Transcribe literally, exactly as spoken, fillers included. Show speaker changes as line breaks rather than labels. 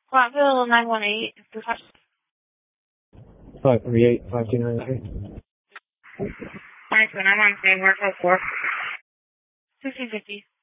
Rockville nine one eight.
five three eight, five two nine three.
Nice one. I'm on same work four. fifteen fifty.